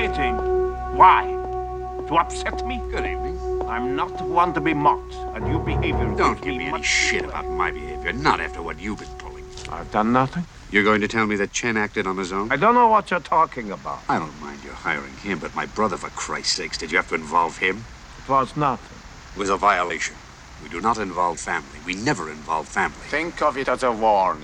meeting. Why? To upset me? Good evening. I'm not one to be mocked, and your behavior... Don't give me any shit about my behavior. Not after what you've been pulling. I've done nothing. You're going to tell me that Chen acted on his own? I don't know what you're talking about. I don't mind you hiring him, but my brother, for Christ's sakes, did you have to involve him? It was nothing. It was a violation. We do not involve family. We never involve family. Think of it as a warning.